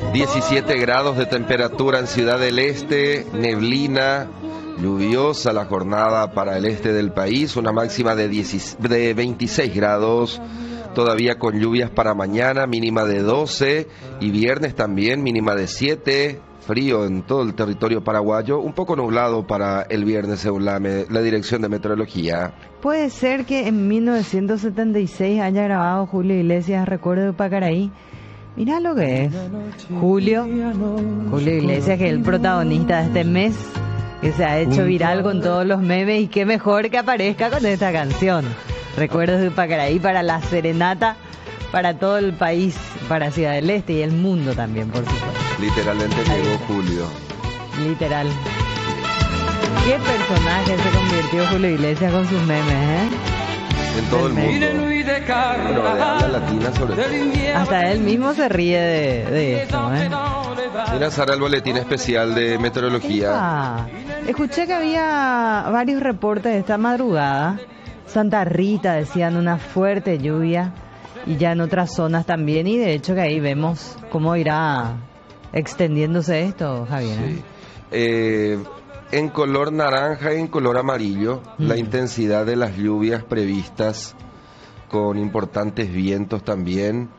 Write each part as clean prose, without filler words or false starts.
17 grados de temperatura en Ciudad del Este, neblina, lluviosa la jornada para el este del país, una máxima de 26 grados, todavía con lluvias para mañana, mínima de 12, y viernes también, mínima de 7, frío en todo el territorio paraguayo, un poco nublado para el viernes según la Dirección de Meteorología. Puede ser que en 1976 haya grabado Julio Iglesias Recuerdo de Pacaraí. Mirá lo que es Julio Iglesias, que es el protagonista de este mes, que se ha hecho viral con todos los memes, y qué mejor que aparezca con esta canción, Recuerdos de Pacaraí, para la serenata, para todo el país, para Ciudad del Este y el mundo también, por supuesto. Literalmente llegó Julio. Literal. Qué personaje se convirtió Julio Iglesias con sus memes, ¿eh? En todo el mundo. Bueno, de habla latina sobre todo. Hasta él mismo se ríe de esto, ¿eh? Mira, Sara, el boletín especial de meteorología. Escuché que había varios reportes esta madrugada. Santa Rita decían una fuerte lluvia, y ya en otras zonas también, y de hecho que ahí vemos cómo irá extendiéndose esto, Javier. Sí. En color naranja y en color amarillo, la intensidad de las lluvias previstas, con importantes vientos también,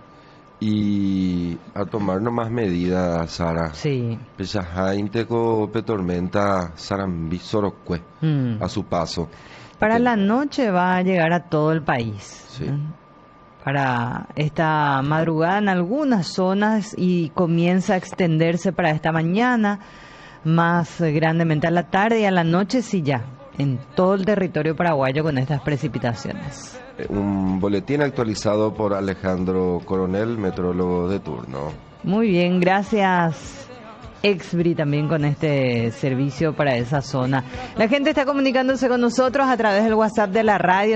y a tomar nomás medidas, Sara. Sí. Pechajainteco petormenta Sarambi Sorocue a su paso. Para la noche va a llegar a todo el país. Sí. Para esta madrugada en algunas zonas, y comienza a extenderse para esta mañana, más grandemente a la tarde, y a la noche sí ya, en todo el territorio paraguayo con estas precipitaciones. Un boletín actualizado por Alejandro Coronel, meteorólogo de turno. Muy bien, gracias Exbri también con este servicio para esa zona. La gente está comunicándose con nosotros a través del WhatsApp de la radio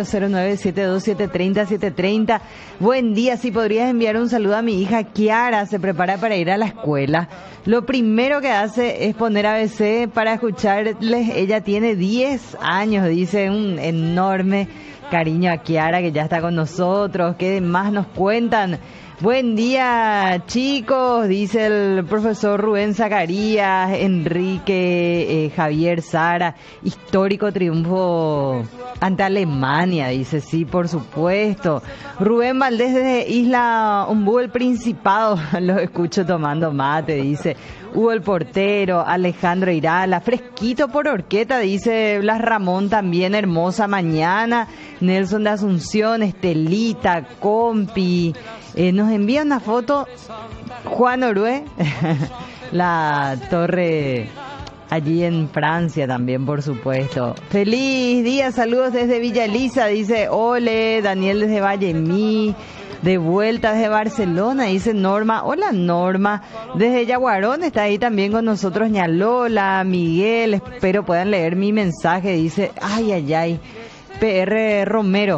0972730730. Buen día, si podrías enviar un saludo a mi hija Kiara, se prepara para ir a la escuela. Lo primero que hace es poner ABC para escucharles. Ella tiene 10 años, dice. Un enorme cariño a Kiara, que ya está con nosotros. ¿Qué más nos cuentan? Buen día, chicos, dice el profesor Rubén Zacarías, Enrique, Javier, Sara. Histórico triunfo ante Alemania, dice. Sí, por supuesto. Rubén Valdés desde Isla Ombú, el Principado, los escucho tomando mate, dice. Hugo el portero, Alejandro Irala, fresquito por Orqueta, dice Blas Ramón también, hermosa mañana. Nelson de Asunción, Estelita, Compi, nos envía una foto Juan Orue, la torre allí en Francia también, por supuesto. Feliz día, saludos desde Villa Elisa, dice Ole. Daniel desde Vallemí. De vuelta desde Barcelona, dice Norma. Hola Norma. Desde Yaguarón está ahí también con nosotros Ñalola, Miguel. Espero puedan leer mi mensaje. Dice, ay. PR Romero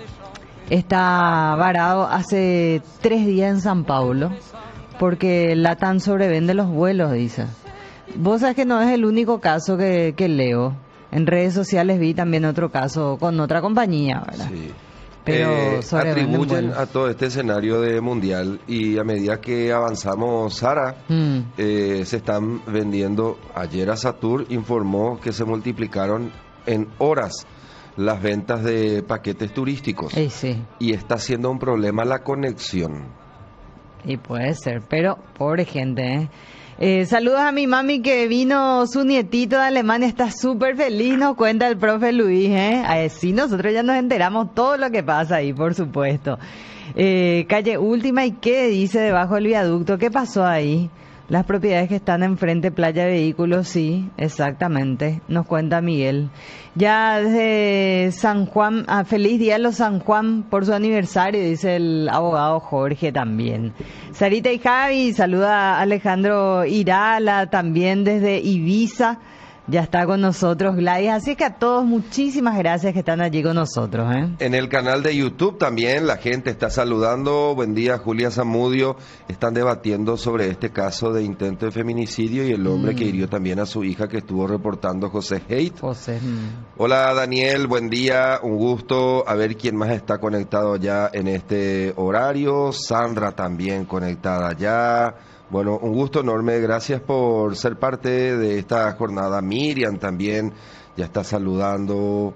está varado hace 3 días en San Paulo porque LATAM sobrevende los vuelos, dice. Vos sabés que no es el único caso que leo. En redes sociales vi también otro caso con otra compañía, ¿verdad? Sí. Pero atribuyen a todo este escenario de mundial, y a medida que avanzamos, Sara, se están vendiendo. Ayer Asatur informó que se multiplicaron en horas las ventas de paquetes turísticos. Sí. Y está siendo un problema la conexión. Y puede ser, pero pobre gente, ¿eh? Saludos a mi mami, que vino su nietito de Alemania, está súper feliz, nos cuenta el profe Luis, sí, nosotros ya nos enteramos todo lo que pasa ahí, por supuesto. Calle Última, ¿y qué dice debajo del viaducto? ¿Qué pasó ahí? Las propiedades que están enfrente, Playa Vehículos, sí, exactamente, nos cuenta Miguel. Ya desde San Juan, feliz día a los San Juan por su aniversario, dice el abogado Jorge también. Sarita y Javi, saluda a Alejandro Irala también desde Ibiza. Ya está con nosotros Gladys, así que a todos muchísimas gracias que están allí con nosotros, ¿eh? En el canal de YouTube también la gente está saludando. Buen día, Julia Zamudio. Están debatiendo sobre este caso de intento de feminicidio y el hombre que hirió también a su hija, que estuvo reportando José Haidt. Hola Daniel, buen día, un gusto. A ver quién más está conectado ya en este horario. Sandra también conectada ya. Bueno, un gusto enorme, gracias por ser parte de esta jornada. Miriam también ya está saludando,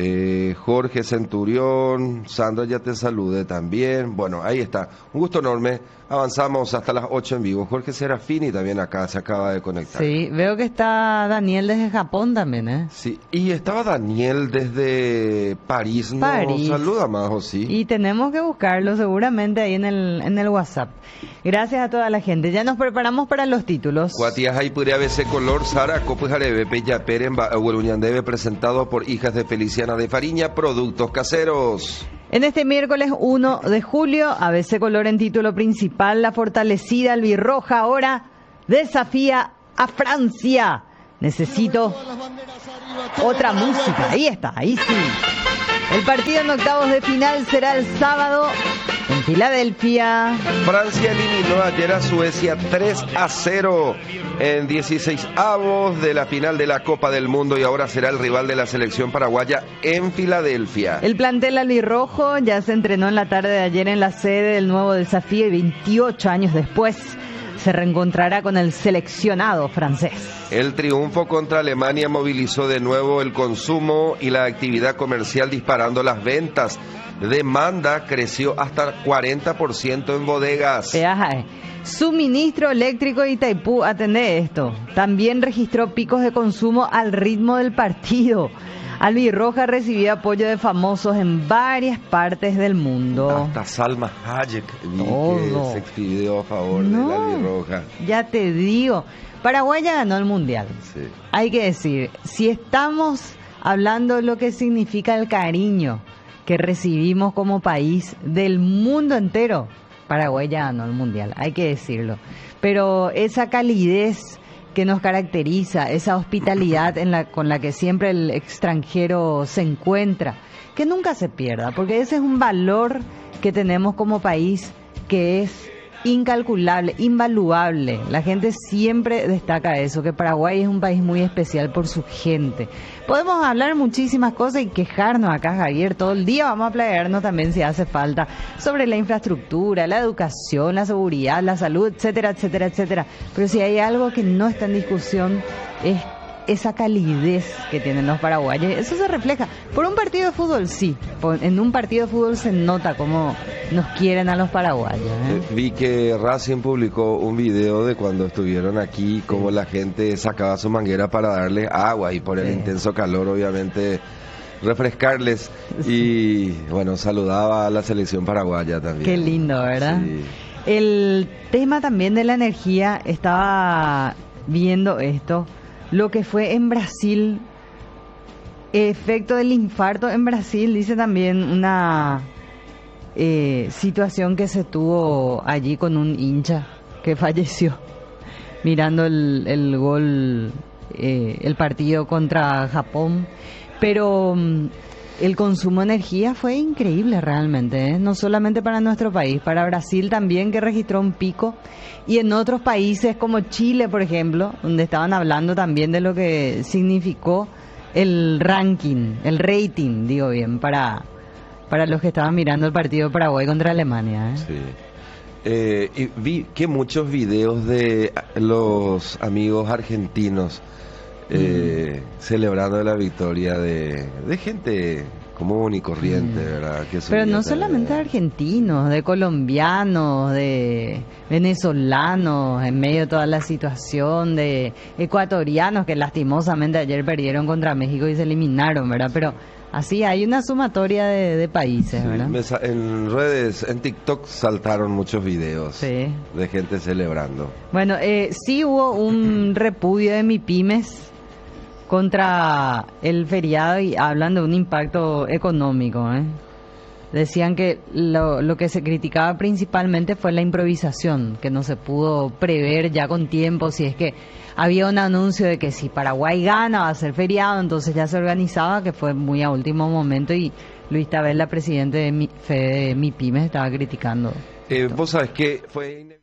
Jorge Centurión, Sandra ya te saludé también. Bueno, ahí está, un gusto enorme. Avanzamos hasta las 8 en vivo. Jorge Serafini también acá se acaba de conectar. Sí, veo que está Daniel desde Japón también, ¿eh? Sí, y estaba Daniel desde París. No, París. Saluda más, ¿o sí? Y tenemos que buscarlo seguramente ahí en el WhatsApp. Gracias a toda la gente. Ya nos preparamos para los títulos. Cuatias hay puria veces color Sara Copus Jarebe Yaperen Hueluñandebe, presentado por Hijas de Feliciana de Fariña, productos caseros. En este miércoles 1 de julio, ABC Color en título principal, la fortalecida albirroja ahora desafía a Francia. Necesito otra música. Ahí está, ahí sí. El partido en octavos de final será el sábado en Filadelfia. Francia eliminó ayer a Suecia 3-0 en 16avos de la final de la Copa del Mundo y ahora será el rival de la selección paraguaya en Filadelfia. El plantel albirrojo ya se entrenó en la tarde de ayer en la sede del nuevo desafío y 28 años después se reencontrará con el seleccionado francés. El triunfo contra Alemania movilizó de nuevo el consumo y la actividad comercial, disparando las ventas. Demanda creció hasta 40% en bodegas. Suministro eléctrico de Itaipú, atendé esto. También registró picos de consumo al ritmo del partido. Albirroja recibió apoyo de famosos en varias partes del mundo. Hasta Salma Hayek vi que se expidió a favor de la Albirroja. Ya te digo, Paraguay ya ganó el Mundial. Sí. Hay que decir, si estamos hablando de lo que significa el cariño que recibimos como país del mundo entero, Paraguay ya ganó el Mundial, hay que decirlo. Pero esa calidez que nos caracteriza, esa hospitalidad con la que siempre el extranjero se encuentra, que nunca se pierda, porque ese es un valor que tenemos como país que es incalculable, invaluable. La gente siempre destaca eso, que Paraguay es un país muy especial por su gente. Podemos hablar muchísimas cosas y quejarnos acá, Javier, todo el día. Vamos a playarnos también si hace falta sobre la infraestructura, la educación, la seguridad, la salud, etcétera, etcétera, etcétera. Pero si hay algo que no está en discusión es esa calidez que tienen los paraguayos. Eso se refleja por un partido de fútbol, sí. En un partido de fútbol se nota cómo nos quieren a los paraguayos, ¿eh? Vi que Racing publicó un video de cuando estuvieron aquí, cómo la gente sacaba su manguera para darle agua y por el intenso calor, obviamente, refrescarles. Y bueno, saludaba a la selección paraguaya también. Qué lindo, ¿verdad? Sí. El tema también de la energía, estaba viendo esto. Lo que fue en Brasil, efecto del infarto en Brasil, dice también una situación que se tuvo allí con un hincha que falleció mirando el gol, el partido contra Japón. Pero el consumo de energía fue increíble realmente, ¿eh? No solamente para nuestro país, para Brasil también, que registró un pico, y en otros países como Chile, por ejemplo, donde estaban hablando también de lo que significó el ranking, el rating, digo bien, para los que estaban mirando el partido de Paraguay contra Alemania, ¿eh? Sí. Y vi que muchos videos de los amigos argentinos celebrando la victoria de gente común y corriente, ¿verdad? Que pero no solamente de argentinos, de colombianos, de venezolanos, en medio de toda la situación, de ecuatorianos que lastimosamente ayer perdieron contra México y se eliminaron, ¿verdad? Pero así hay una sumatoria de países, sí, ¿verdad? En redes, en TikTok saltaron muchos videos de gente celebrando. Bueno, sí hubo un repudio de MIPYMES contra el feriado y hablan de un impacto económico, ¿eh? Decían que lo que se criticaba principalmente fue la improvisación, que no se pudo prever ya con tiempo. Si es que había un anuncio de que si Paraguay gana va a ser feriado, entonces ya se organizaba, que fue muy a último momento, y Luis Tabela, presidente de MIPYMES, estaba criticando. Vos sabés que fue